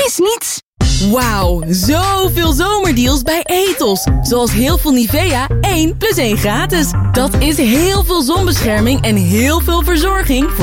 mis niets. Wauw, zoveel zomerdeals bij Ethos. Zoals heel veel Nivea, 1 + 1 gratis. Dat is heel veel zonbescherming en heel veel verzorging voor